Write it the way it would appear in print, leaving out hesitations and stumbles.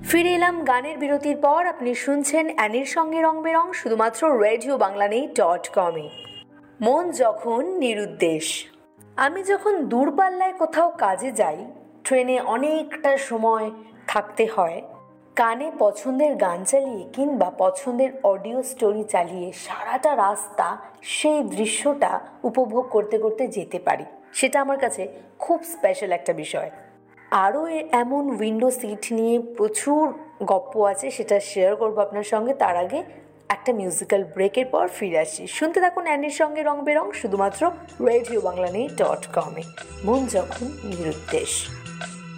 ফিরে এলাম গানের বিরতির পর। আপনি শুনছেন অ্যানির সঙ্গে রং বেরং, শুধুমাত্র রেডিও বাংলা নেই .com-এ। মন যখন নিরুদ্দেশ। আমি যখন দূরপাল্লায় কোথাও কাজে যাই, ট্রেনে অনেকটা সময় থাকতে হয়, কানে পছন্দের গান চালিয়ে কিংবা পছন্দের অডিও স্টোরি চালিয়ে সারাটা রাস্তা সেই দৃশ্যটা উপভোগ করতে করতে যেতে পারি। সেটা আমার কাছে খুব স্পেশাল একটা বিষয়। আরও এমন উইন্ডো সিট নিয়ে প্রচুর গল্প আছে, সেটা শেয়ার করবো আপনার সঙ্গে। তার আগে একটা মিউজিক্যাল ব্রেকের পর ফিরে আসি। শুনতে থাকুন অ্যানির সঙ্গে রং বেরং, শুধুমাত্র রেডিও বাংলা নেই .com-এ। মন যখন নিরুদ্দেশ।